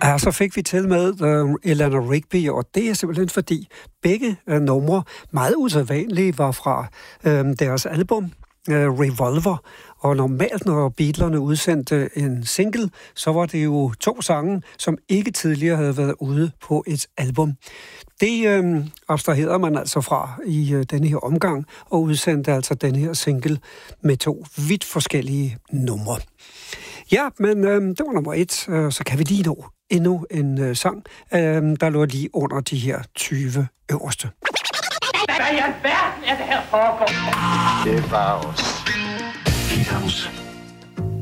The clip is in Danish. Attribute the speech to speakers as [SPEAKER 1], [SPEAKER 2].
[SPEAKER 1] Ja, så fik vi til med Eleanor Rigby, og det er simpelthen fordi begge numre, meget usædvanlige, var fra deres album Revolver. Og normalt, når Beatlerne udsendte en single, så var det jo 2 sange, som ikke tidligere havde været ude på et album. Det abstraherede man altså fra i denne her omgang, og udsendte altså den her single med 2 vidt forskellige numre. Ja, men det var nummer 1, så kan vi lige nå endnu en sang, der lå lige under de her 20 øverste.
[SPEAKER 2] Hvad i alverden er det her foregår?
[SPEAKER 3] Det var os. Hit House.